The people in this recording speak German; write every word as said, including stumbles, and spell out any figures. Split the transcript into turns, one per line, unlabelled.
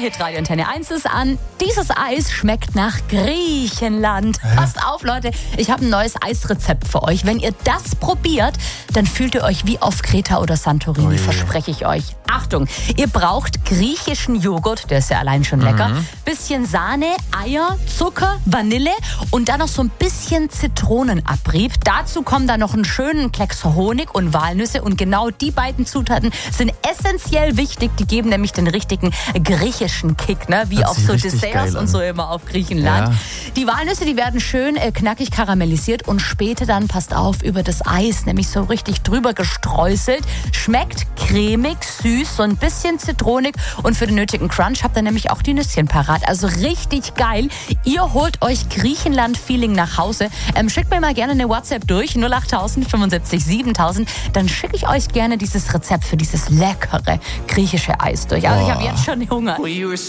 Hitradio Antenne eins ist an. Dieses Eis schmeckt nach Griechenland. Hä? Passt auf, Leute. Ich habe ein neues Eisrezept für euch. Wenn ihr das probiert, dann fühlt ihr euch wie auf Kreta oder Santorini, Ui. verspreche ich euch. Achtung, ihr braucht griechischen Joghurt, der ist ja allein schon lecker. Mhm. Bisschen Sahne, Eier, Zucker, Vanille und dann noch so ein bisschen Zitronenabrieb. Dazu kommen dann noch einen schönen Klecks Honig und Walnüsse. Und genau die beiden Zutaten sind essentiell wichtig. Die geben nämlich den richtigen griechischen Kick, ne? Wie auf so Desserts und so immer auf Griechenland. Ja. Die Walnüsse, die werden schön äh, knackig karamellisiert und später dann, passt auf, über das Eis, nämlich so richtig drüber gestreuselt. Schmeckt cremig, süß, so ein bisschen zitronig und für den nötigen Crunch habt ihr nämlich auch die Nüsschen parat. Also richtig geil. Ihr holt euch Griechenland-Feeling nach Hause. Ähm, schickt mir mal gerne eine WhatsApp durch, null acht tausend fünfundsiebzig siebentausend. Dann schicke ich euch gerne dieses Rezept für dieses leckere griechische Eis durch. Also ich habe jetzt schon Hunger.